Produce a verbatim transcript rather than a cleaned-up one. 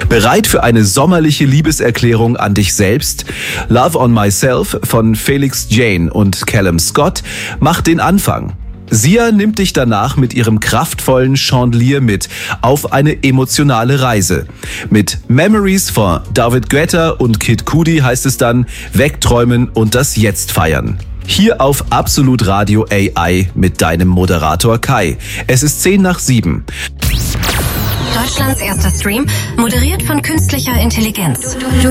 Bereit für eine sommerliche Liebeserklärung an dich selbst? Love on Myself von Felix Jane und Callum Scott macht den Anfang. Sia nimmt dich danach mit ihrem kraftvollen Chandelier mit auf eine emotionale Reise. Mit Memories von David Guetta und Kid Cudi heißt es dann wegträumen und das Jetzt feiern. Hier auf Absolut Radio A I mit deinem Moderator Kai. Es ist zehn nach sieben. Deutschlands erster Stream, moderiert von künstlicher Intelligenz.